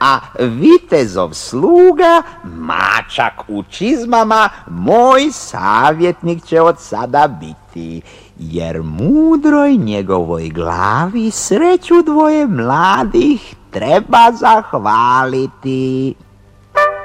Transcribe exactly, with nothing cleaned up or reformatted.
a vitezov sluga, mačak u čizmama, moj savjetnik će od sada biti, jer mudroj njegovoj glavi sreću dvoje mladih treba zahvaliti.